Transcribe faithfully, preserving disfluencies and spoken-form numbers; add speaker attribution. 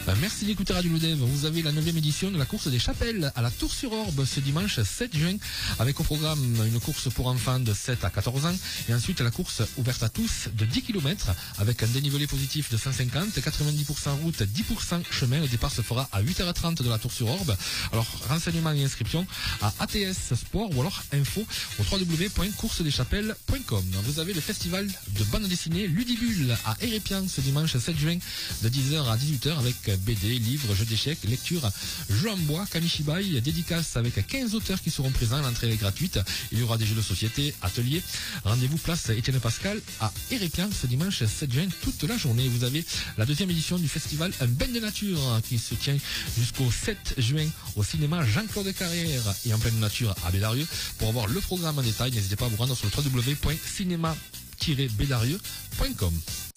Speaker 1: Merci d'écouter Radio Lodev. Vous avez la neuvième édition de la course des chapelles à la Tour-sur-Orbe ce dimanche sept juin avec au programme une course pour enfants de sept à quatorze ans et ensuite la course ouverte à tous de dix kilomètres avec un dénivelé positif de cent cinquante, quatre-vingt-dix pour cent route, dix pour cent chemin. Le départ se fera à huit heures trente de la Tour-sur-Orbe. Alors renseignements et inscriptions à A T S Sport ou alors info au w w w point course des chapelles point com. Vous avez le festival de bande dessinée Ludibule à Hérépian ce dimanche sept juin de dix heures à dix-huit heures avec B D, livres, jeux d'échecs, lecture, jeux en bois, kamishibai, dédicace avec quinze auteurs qui seront présents. L'entrée est gratuite. Il y aura des jeux de société, ateliers. Rendez-vous place Étienne Pascal à Hérépian ce dimanche sept juin toute la journée. Vous avez la deuxième édition du festival Un bain de nature qui se tient jusqu'au sept juin au cinéma Jean-Claude Carrière et en pleine nature à Bédarieux. Pour avoir le programme en détail, n'hésitez pas à vous rendre sur le w w w point cinéma tiret bédarieux point com.